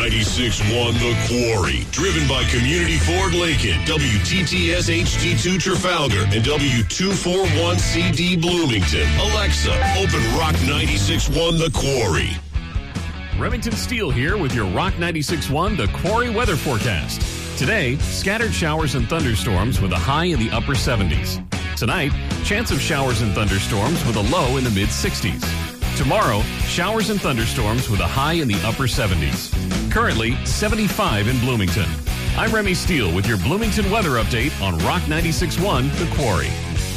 96.1 The Quarry. Driven by Community Ford Lincoln, WTTS HD2 Trafalgar, and W241CD Bloomington. Alexa, open Rock 96.1 The Quarry. Remington Steele here with your Rock 96.1 The Quarry weather forecast. Today, scattered showers and thunderstorms with a high in the upper 70s. Tonight, chance of showers and thunderstorms with a low in the mid-60s. Tomorrow, showers and thunderstorms with a high in the upper 70s. Currently, 75 in Bloomington. I'm Remy Steele with your Bloomington weather update on Rock 96.1 The Quarry.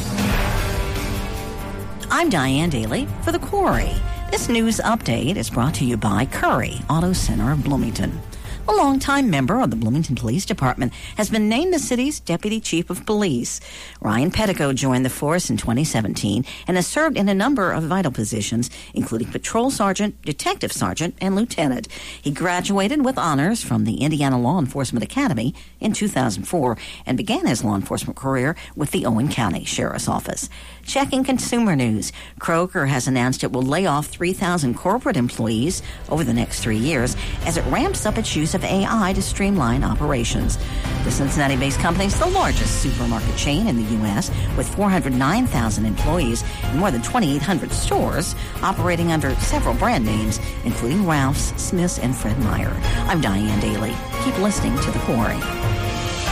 I'm Diane Daly for The Quarry. This news update is brought to you by Curry Auto Center of Bloomington. A longtime member of the Bloomington Police Department has been named the city's Deputy Chief of Police. Ryan Pettico joined the force in 2017 and has served in a number of vital positions, including Patrol Sergeant, Detective Sergeant, and Lieutenant. He graduated with honors from the Indiana Law Enforcement Academy in 2004 and began his law enforcement career with the Owen County Sheriff's Office. Checking consumer news, Kroger has announced it will lay off 3,000 corporate employees over the next 3 years as it ramps up its use of AI to streamline operations. The Cincinnati-based company is the largest supermarket chain in the U.S. with 409,000 employees and more than 2,800 stores operating under several brand names, including Ralph's, Smith's, and Fred Meyer. I'm Diane Daly. Keep listening to The Quarry.